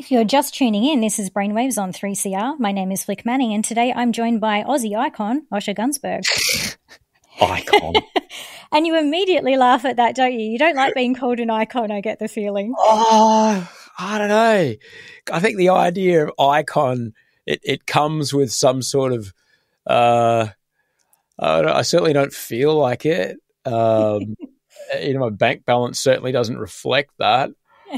If you're just tuning in, this is Brainwaves on 3CR. My name is Flick Manning, and today I'm joined by Aussie icon, Osher Gunsberg. Icon. And you immediately laugh at that, don't you? You don't like being called an icon, I get the feeling. Oh, I don't know. I think the idea of icon, it comes with some sort of, I certainly don't feel like it. My bank balance certainly doesn't reflect that.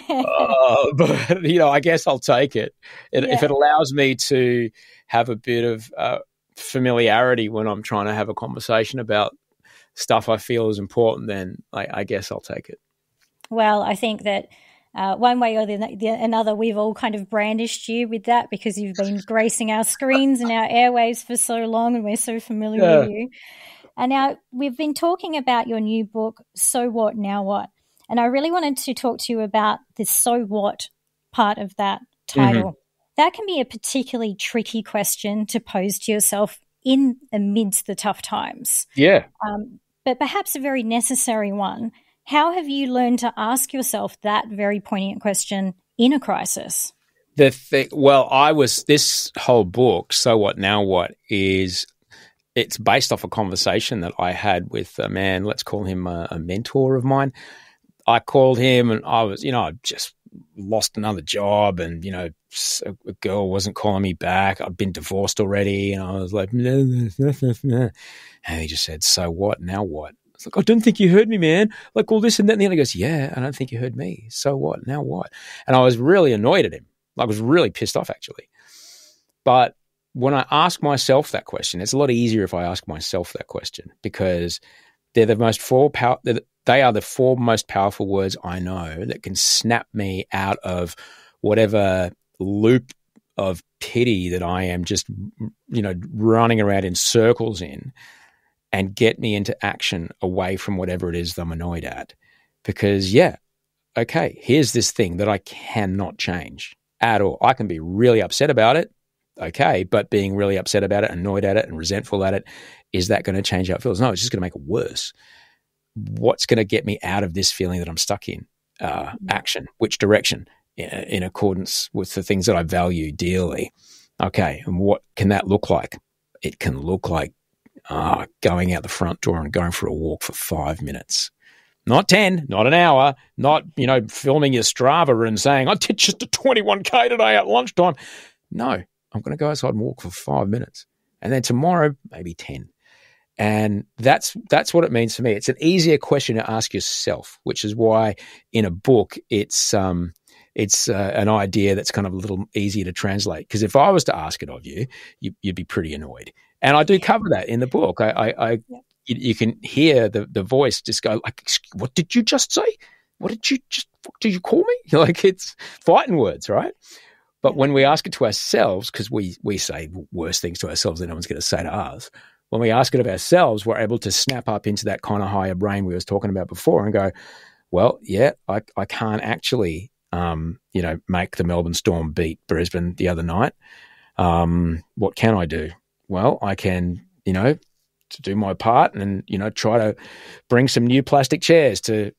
But, I guess I'll take it. If it allows me to have a bit of familiarity when I'm trying to have a conversation about stuff I feel is important, then I guess I'll take it. Well, I think that one way or another, we've all kind of brandished you with that because you've been gracing our screens and our airwaves for so long, and we're so familiar with you. And now we've been talking about your new book, So What, Now What? And I really wanted to talk to you about the so what part of that title. Mm-hmm. That can be a particularly tricky question to pose to yourself in amidst the tough times. Yeah. But perhaps a very necessary one. How have you learned to ask yourself that very poignant question in a crisis? This whole book, So What, Now What, it's based off a conversation that I had with a man, let's call him a mentor of mine. I called him and I was, I just lost another job and, a girl wasn't calling me back. I'd been divorced already. And I was like, and he just said, so what? Now what? It's like, I don't think you heard me, man. Like all this and that. And then he goes, yeah, I don't think you heard me. So what? Now what? And I was really annoyed at him. I was really pissed off actually. But when I ask myself that question, it's a lot easier if I ask myself that question because they're they are the four most powerful words I know that can snap me out of whatever loop of pity that I am just, running around in circles in and get me into action away from whatever it is that I'm annoyed at. Because, okay, here's this thing that I cannot change at all. I can be really upset about it, okay, but being really upset about it, annoyed at it, and resentful at it, is that going to change how it feels? No, it's just going to make it worse. What's going to get me out of this feeling that I'm stuck in? Action. Which direction? In accordance with the things that I value dearly. Okay, and what can that look like? It can look like going out the front door and going for a walk for 5 minutes. Not 10, not an hour, not, filming your Strava and saying, I did just a 21K today at lunchtime. No, I'm going to go outside and walk for 5 minutes. And then tomorrow, maybe 10. And that's what it means for me. It's an easier question to ask yourself, which is why in a book it's an idea that's kind of a little easier to translate. Because if I was to ask it of you, you'd be pretty annoyed. And I do cover that in the book. You can hear the voice just go like, "What did you just say? What did you call me?" Like it's fighting words, right? But when we ask it to ourselves, because we say worse things to ourselves than no one's going to say to us. When we ask it of ourselves, we're able to snap up into that kind of higher brain we was talking about before and go, well, I can't actually, make the Melbourne Storm beat Brisbane the other night. What can I do? Well, I can, to do my part and, try to bring some new plastic chairs to,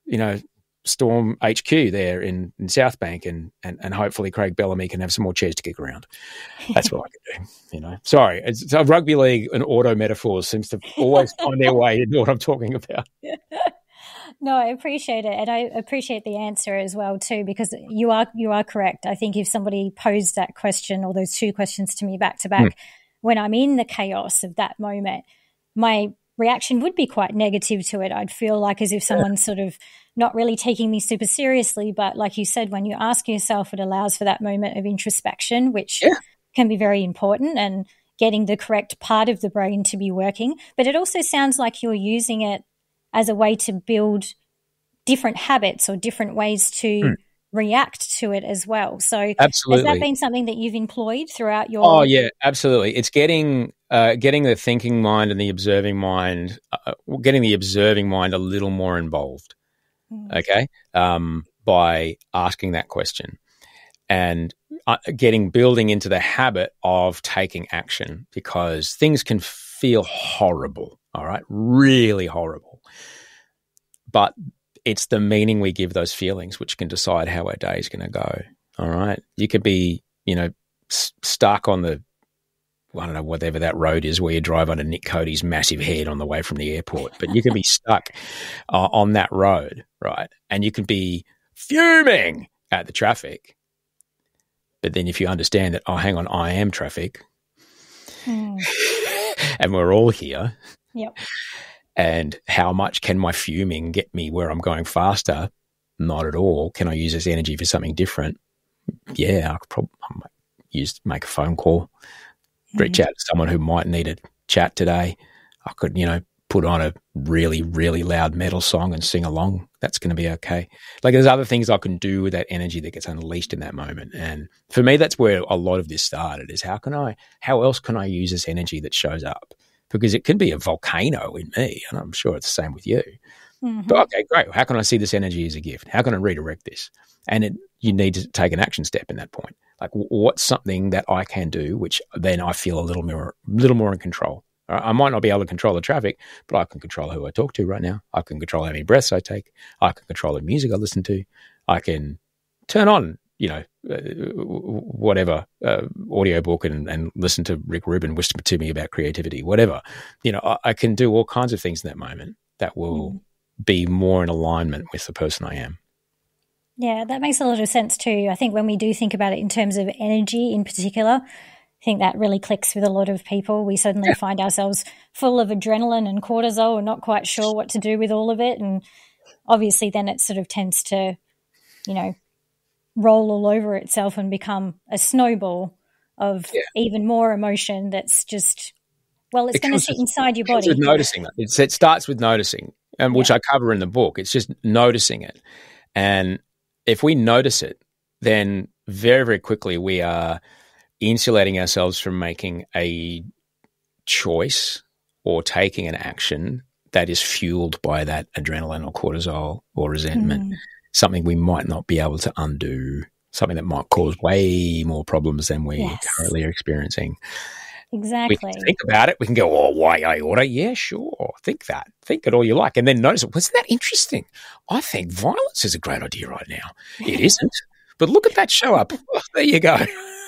Storm HQ there in South Bank and hopefully Craig Bellamy can have some more chairs to kick around. That's what I can do, Sorry, it's a rugby league and auto metaphors seems to always find their way into what I'm talking about. No, I appreciate it. And I appreciate the answer as well too, because you are correct. I think if somebody posed that question or those two questions to me back to back, when I'm in the chaos of that moment, my reaction would be quite negative to it. I'd feel like as if someone's sort of not really taking me super seriously. But like you said, when you ask yourself, it allows for that moment of introspection, which can be very important and getting the correct part of the brain to be working. But it also sounds like you're using it as a way to build different habits or different ways to react to it as well. So absolutely. Has that been something that you've employed throughout your... Oh, yeah, absolutely. It's getting the thinking mind and the observing mind, getting the observing mind a little more involved, okay, by asking that question and building into the habit of taking action because things can feel horrible, all right, really horrible. But it's the meaning we give those feelings which can decide how our day is going to go. All right. You could be, stuck on the, I don't know, whatever that road is where you drive under Nick Cody's massive head on the way from the airport, but you can be stuck on that road, right? And you can be fuming at the traffic. But then if you understand that, oh, hang on, I am traffic and we're all here. Yep. And how much can my fuming get me where I'm going faster? Not at all. Can I use this energy for something different? Yeah, I could probably make a phone call, reach out to someone who might need a chat today. I could, put on a really, really loud metal song and sing along. That's going to be okay. Like, there's other things I can do with that energy that gets unleashed in that moment. And for me, that's where a lot of this started, is how else can I use this energy that shows up? Because it can be a volcano in me, and I'm sure it's the same with you. Mm-hmm. But okay, great. How can I see this energy as a gift? How can I redirect this? And you need to take an action step in that point. Like, what's something that I can do, which then I feel a little more in control. I might not be able to control the traffic, but I can control who I talk to right now. I can control how many breaths I take. I can control the music I listen to. I can turn on, whatever audiobook and listen to Rick Rubin whisper to me about creativity, whatever. I can do all kinds of things in that moment that will be more in alignment with the person I am. Yeah, that makes a lot of sense too. I think when we do think about it in terms of energy in particular, I think that really clicks with a lot of people. We suddenly find ourselves full of adrenaline and cortisol and not quite sure what to do with all of it. And obviously then it sort of tends to, roll all over itself and become a snowball of even more emotion that's just, it's going to sit inside your body. With noticing that. It starts with noticing, which I cover in the book. It's just noticing it. And if we notice it, then very, very quickly we are insulating ourselves from making a choice or taking an action that is fueled by that adrenaline or cortisol or resentment, something we might not be able to undo, something that might cause way more problems than we currently are experiencing. Exactly. We can think about it. We can go, oh, why I order? Yeah, sure. Think that. Think it all you like. And then notice, wasn't that interesting? I think violence is a great idea right now. It isn't. But look at that show up. Oh, there you go.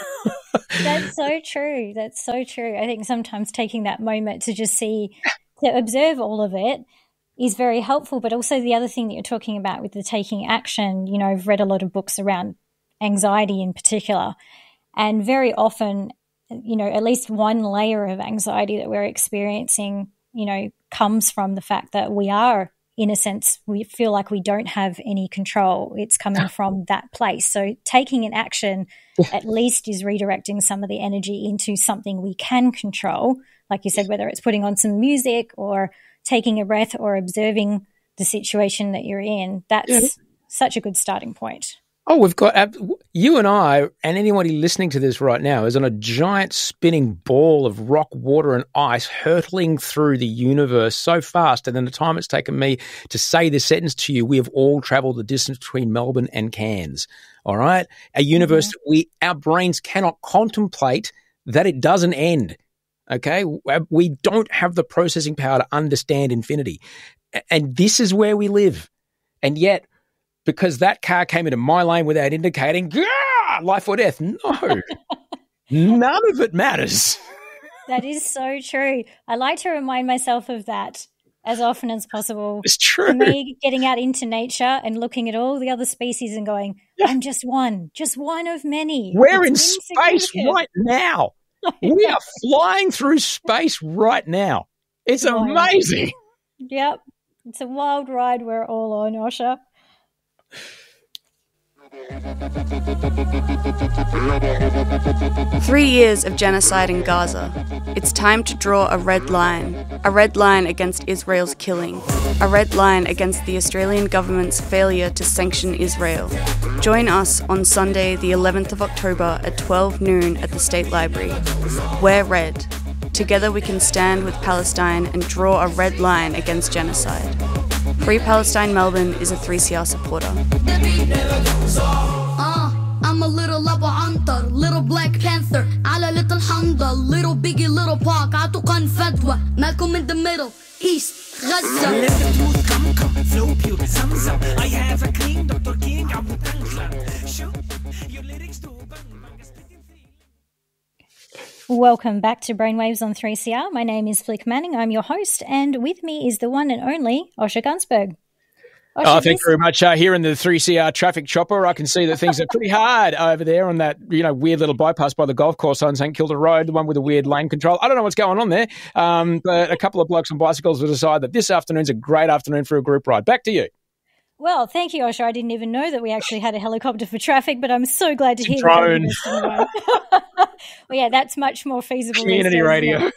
That's so true. That's so true. I think sometimes taking that moment to observe all of it is very helpful. But also the other thing that you're talking about with the taking action, I've read a lot of books around anxiety in particular. And very often, at least one layer of anxiety that we're experiencing, comes from the fact that we are, in a sense, we feel like we don't have any control. It's coming from that place. So taking an action at least is redirecting some of the energy into something we can control. Like you said, whether it's putting on some music or taking a breath or observing the situation that you're in, that's such a good starting point. Oh, we've got you and I and anybody listening to this right now is on a giant spinning ball of rock, water, and ice hurtling through the universe so fast. And in the time it's taken me to say this sentence to you, we have all traveled the distance between Melbourne and Cairns. All right, a universe that our brains cannot contemplate that it doesn't end. Okay, we don't have the processing power to understand infinity, and this is where we live, and yet. Because that car came into my lane without indicating, life or death. No, none of it matters. That is so true. I like to remind myself of that as often as possible. It's true. For me, getting out into nature and looking at all the other species and going, I'm just one of many. We're in space right now. We are flying through space right now. It's amazing. Yep. It's a wild ride we're all on, Osher. 3 years of genocide in Gaza. It's time to draw a red line against Israel's killing, a red line against the Australian government's failure to sanction Israel. Join us on Sunday, the 11th of October at 12 noon at the State Library. Wear red. Together we can stand with Palestine and draw a red line against genocide. Free Palestine Melbourne is a 3CR supporter. I'm a little Abu Antar, little Black Panther, على little Hamda, little Biggie, little Pac, عطوا كان فتوى, Malcolm in the middle, East, Gaza. Let the truth come, flow pure, I have a clean Dr. King, I'm with Welcome back to Brainwaves on 3CR. My name is Flick Manning. I'm your host, and with me is the one and only Osher Gunsberg. Osher, thank you very much. Here in the 3CR traffic chopper, I can see that things are pretty hard over there on that, weird little bypass by the golf course on St Kilda Road, the one with the weird lane control. I don't know what's going on there, but a couple of blokes on bicycles will decide that this afternoon's a great afternoon for a group ride. Back to you. Well, thank you, Osher. I didn't even know that we actually had a helicopter for traffic, but I'm so glad to hear drone. that. Well, yeah, that's much more feasible. Community radio.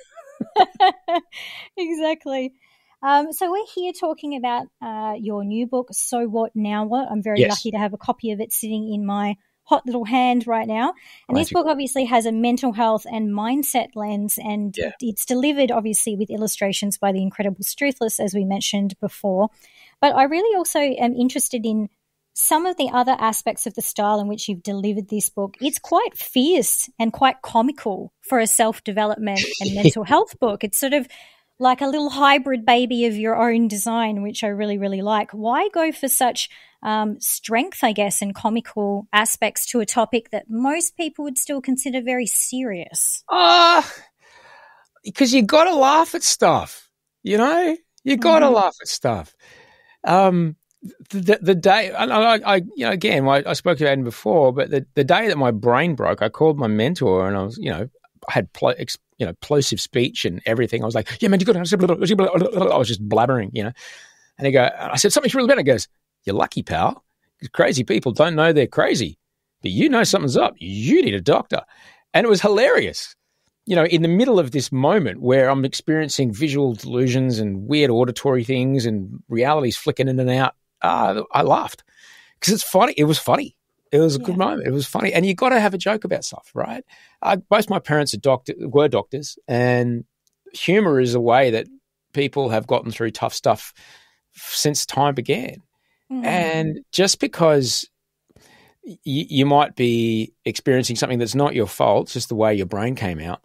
Exactly. So we're here talking about your new book, So What, Now What? I'm very lucky to have a copy of it sitting in my hot little hand right now. And this book obviously has a mental health and mindset lens, and it's delivered obviously with illustrations by the incredible Struthless, as we mentioned before. But I really also am interested in some of the other aspects of the style in which you've delivered this book. It's quite fierce and quite comical for a self-development and mental health book. It's sort of like a little hybrid baby of your own design, which I really, really like. Why go for such strength, I guess, and comical aspects to a topic that most people would still consider very serious? Because you got to laugh at stuff, You got to laugh at stuff. The day, I spoke to Adam before, but the day that my brain broke, I called my mentor and I was, I had plosive speech and everything. I was like, yeah, man, you got to, I was just blabbering, and I said, something's really bad. He goes, you're lucky, pal. Crazy people don't know they're crazy, but you know something's up. You need a doctor. And it was hilarious. In the middle of this moment where I'm experiencing visual delusions and weird auditory things and reality's flicking in and out, I laughed because it's funny. It was funny. It was a good moment. It was funny. And you got to have a joke about stuff, right? Both my parents were doctors, and humor is a way that people have gotten through tough stuff since time began. Mm-hmm. And just because you might be experiencing something that's not your fault, it's just the way your brain came out,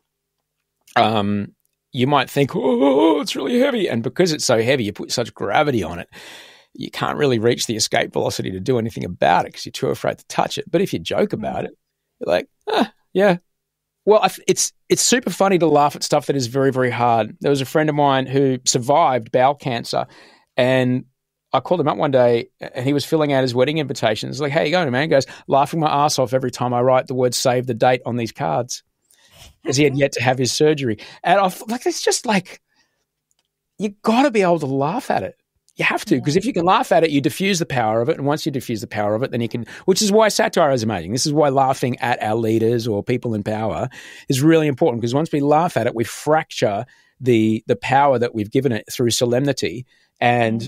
you might think, oh, it's really heavy. And because it's so heavy, you put such gravity on it, you can't really reach the escape velocity to do anything about it because you're too afraid to touch it. But if you joke about it, you're like, yeah. Well, it's super funny to laugh at stuff that is very, very hard. There was a friend of mine who survived bowel cancer, and I called him up one day and he was filling out his wedding invitations. Like, how you going, man? He goes, laughing my ass off every time I write the word save the date on these cards, because he had yet to have his surgery. And I like, it's just like, you got to be able to laugh at it. You have to, because if you can laugh at it, you diffuse the power of it. And once you diffuse the power of it, then you can, which is why satire is amazing. This is why laughing at our leaders or people in power is really important, because once we laugh at it, we fracture the power that we've given it through solemnity. And,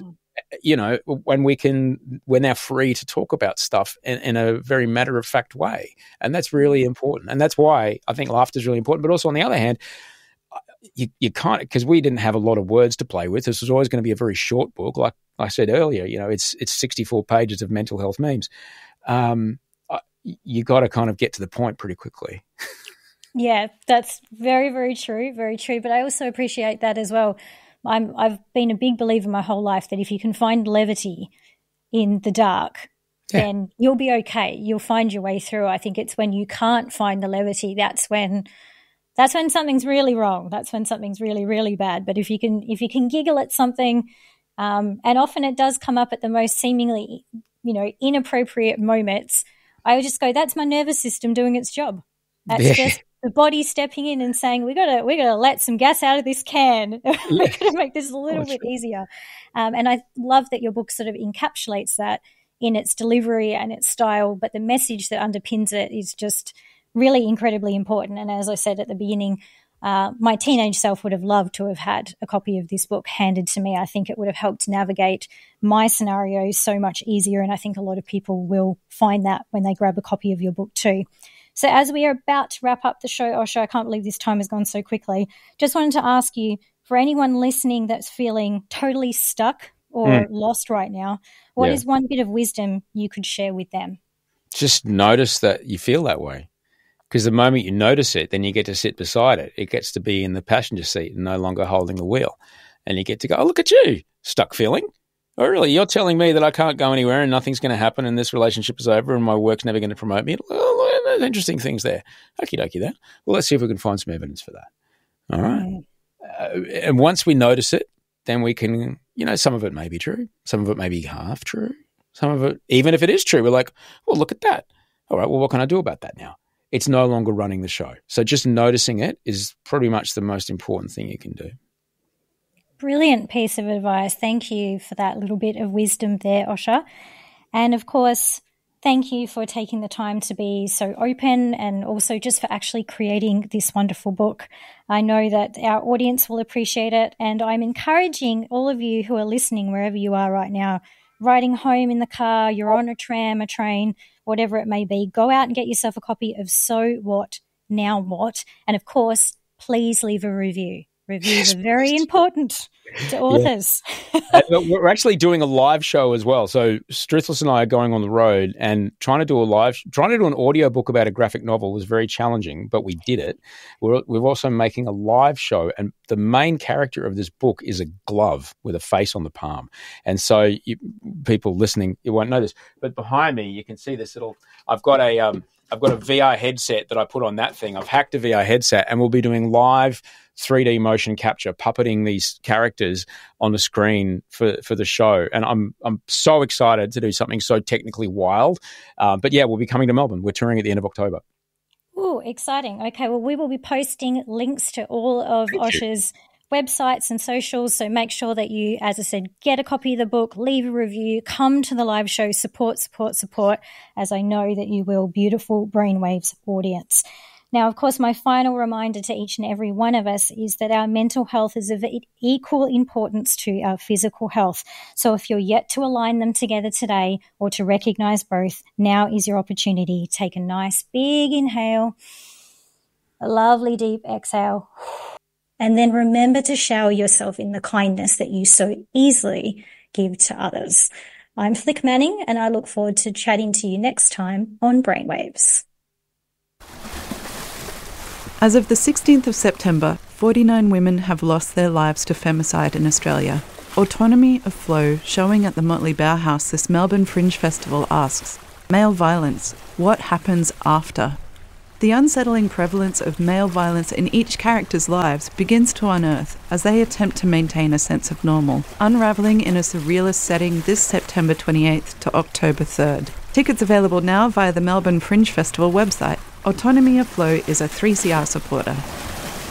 we're now free to talk about stuff in a very matter-of-fact way. And that's really important. And that's why I think laughter is really important. But also on the other hand, you can't, because we didn't have a lot of words to play with. This was always going to be a very short book. Like I said earlier, it's 64 pages of mental health memes. You got to kind of get to the point pretty quickly. Yeah, that's very, very true. Very true. But I also appreciate that as well. I've been a big believer my whole life that if you can find levity in the dark, then you'll be okay. You'll find your way through. I think it's when you can't find the levity, that's when something's really wrong. That's when something's really, really bad. But if you can giggle at something, and often it does come up at the most seemingly, inappropriate moments, I would just go, that's my nervous system doing its job. That's just the body stepping in and saying, we gotta let some gas out of this can. We're gonna make this a little bit easier. And I love that your book sort of encapsulates that in its delivery and its style, but the message that underpins it is just really incredibly important. And as I said at the beginning, my teenage self would have loved to have had a copy of this book handed to me. I think it would have helped navigate my scenarios so much easier, and I think a lot of people will find that when they grab a copy of your book too. So as we are about to wrap up the show, Osher, I can't believe this time has gone so quickly. Just wanted to ask you, for anyone listening that's feeling totally stuck or lost right now, what is one bit of wisdom you could share with them? Just notice that you feel that way. Because the moment you notice it, then you get to sit beside it. It gets to be in the passenger seat and no longer holding the wheel. And you get to go, oh, look at you, stuck feeling. Oh, really? You're telling me that I can't go anywhere and nothing's going to happen and this relationship is over and my work's never going to promote me? Oh, there's interesting things there. Okie dokie there. Well, let's see if we can find some evidence for that. All right. And once we notice it, then we can, some of it may be true. Some of it may be half true. Some of it, even if it is true, we're like, well, look at that. All right, well, what can I do about that now? It's no longer running the show. So just noticing it is pretty much the most important thing you can do. Brilliant piece of advice. Thank you for that little bit of wisdom there, Osher. And of course, thank you for taking the time to be so open and also just for actually creating this wonderful book. I know that our audience will appreciate it, and I'm encouraging all of you who are listening wherever you are right now, riding home in the car, you're on a tram, a train, whatever it may be, go out and get yourself a copy of So What, Now What? And of course, please leave a review. Reviews are very important to authors. Yeah. We're actually doing a live show as well. So Struthless and I are going on the road, and trying to do an audio book about a graphic novel was very challenging, but we did it. We're also making a live show, and the main character of this book is a glove with a face on the palm. And so people listening, you won't know this, but behind me you can see this little. I've got a VR headset that I put on that thing. I've hacked a VR headset, and we'll be doing live 3D motion capture, puppeting these characters on the screen for the show. And I'm so excited to do something so technically wild. But yeah, we'll be coming to Melbourne. We're touring at the end of October. Ooh, exciting. Okay, well, we will be posting links to all of Osher's websites and socials. So make sure that you, as I said, get a copy of the book, leave a review, come to the live show, support, as I know that you will, beautiful Brainwaves audience. Now, of course, my final reminder to each and every one of us is that our mental health is of equal importance to our physical health. So if you're yet to align them together today or to recognize both, now is your opportunity. Take a nice big inhale, a lovely deep exhale, and then remember to shower yourself in the kindness that you so easily give to others. I'm Flick Manning, and I look forward to chatting to you next time on Brainwaves. As of the 16th of September, 49 women have lost their lives to femicide in Australia. Autonomy of Flow, showing at the Motley Bauhaus this Melbourne Fringe Festival, asks, male violence, what happens after? The unsettling prevalence of male violence in each character's lives begins to unearth as they attempt to maintain a sense of normal, unravelling in a surrealist setting this September 28th to October 3rd. Tickets available now via the Melbourne Fringe Festival website. Autonomy of Flow is a 3CR supporter.